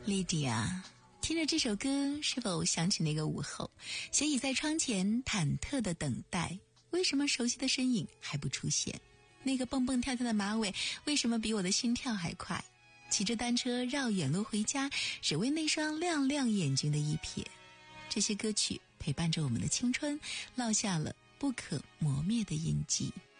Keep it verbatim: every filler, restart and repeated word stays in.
莉迪亚，听着这首歌，是否想起那个午后，斜倚在窗前忐忑的等待，为什么熟悉的身影还不出现？那个蹦蹦跳跳的马尾，为什么比我的心跳还快？骑着单车绕远路回家，只为那双亮亮眼睛的一瞥。这些歌曲陪伴着我们的青春，烙下了不可磨灭的印记。